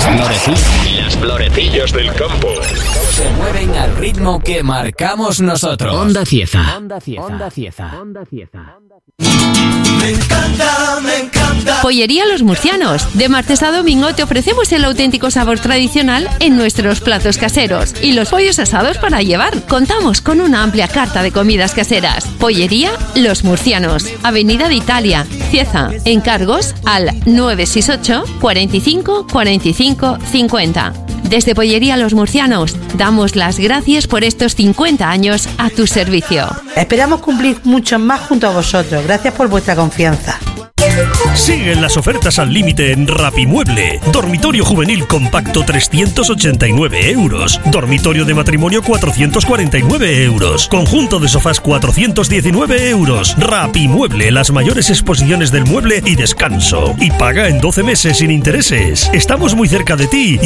Las florecillas del campo se mueven al ritmo que marcamos nosotros. Onda Cieza. Me encanta, me encanta. Pollería Los Murcianos. De martes a domingo te ofrecemos el auténtico sabor tradicional en nuestros platos caseros y los pollos asados para llevar. Contamos con una amplia carta de comidas caseras. Pollería Los Murcianos. Avenida de Italia, Cieza. Encargos al 968 45 45 50. Desde Pollería Los Murcianos damos las gracias por estos 50 años a tu servicio. Esperamos cumplir muchos más junto a vosotros. Gracias por vuestra confianza. Siguen las ofertas al límite en Rapimueble. Dormitorio juvenil compacto 389 euros. Dormitorio de matrimonio 449 euros. Conjunto de sofás 419 euros. Rapimueble, las mayores exposiciones del mueble y descanso. Y paga en 12 meses sin intereses. Estamos muy cerca de ti